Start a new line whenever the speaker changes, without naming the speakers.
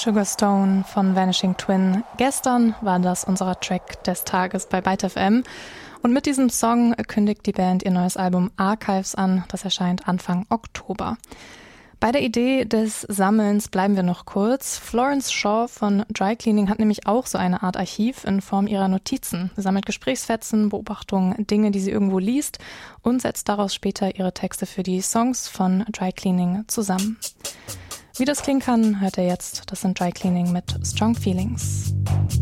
Sugarstone von Vanishing Twin. Gestern war das unser Track des Tages bei Byte FM. Und mit diesem Song kündigt die Band ihr neues Album Archives an. Das erscheint Anfang Oktober. Bei der Idee des Sammelns bleiben wir noch kurz. Florence Shaw von Dry Cleaning hat nämlich auch so eine Art Archiv in Form ihrer Notizen. Sie sammelt Gesprächsfetzen, Beobachtungen, Dinge, die sie irgendwo liest und setzt daraus später ihre Texte für die Songs von Dry Cleaning zusammen. Wie das klingen kann, hört ihr jetzt. Das sind Dry Cleaning mit Strong Feelings.